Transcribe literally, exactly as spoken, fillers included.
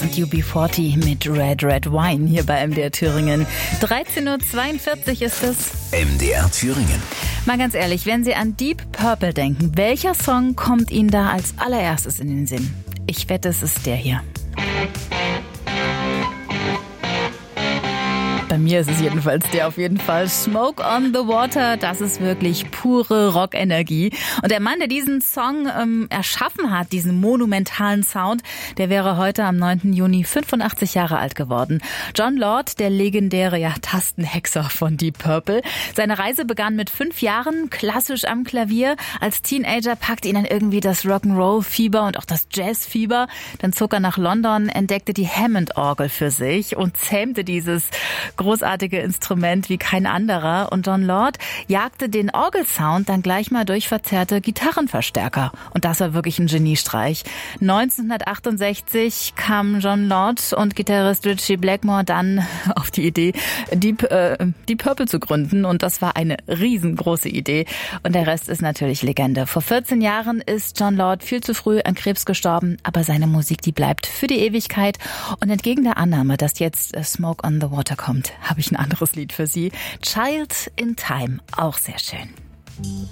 und U B vierzig mit Red Red Wine hier bei M D R Thüringen. dreizehn Uhr zweiundvierzig ist es. M D R Thüringen. Mal ganz ehrlich, wenn Sie an Deep Purple denken, welcher Song kommt Ihnen da als allererstes in den Sinn? Ich wette, es ist der hier. Bei mir ist es jedenfalls der auf jeden Fall. Smoke on the Water, das ist wirklich pure Rockenergie. Und der Mann, der diesen Song ähm, erschaffen hat, diesen monumentalen Sound, der wäre heute am neunten Juni fünfundachtzig Jahre alt geworden. Jon Lord, der legendäre ja, Tastenhexer von Deep Purple. Seine Reise begann mit fünf Jahren, klassisch am Klavier. Als Teenager packte ihn dann irgendwie das Rock'n'Roll-Fieber und auch das Jazz-Fieber. Dann zog er nach London, entdeckte die Hammond-Orgel für sich und zähmte dieses großartige Instrument wie kein anderer. Und Jon Lord jagte den Orgelsound dann gleich mal durch verzerrte Gitarrenverstärker. Und das war wirklich ein Geniestreich. neunzehnhundertachtundsechzig kam Jon Lord und Gitarrist Ritchie Blackmore dann auf die Idee, Deep, äh, Deep Purple zu gründen. Und das war eine riesengroße Idee. Und der Rest ist natürlich Legende. Vor vierzehn Jahren ist Jon Lord viel zu früh an Krebs gestorben. Aber seine Musik, die bleibt für die Ewigkeit. Und entgegen der Annahme, dass jetzt Smoke on the Water kommt, habe ich ein anderes Lied für Sie. Child in Time, auch sehr schön.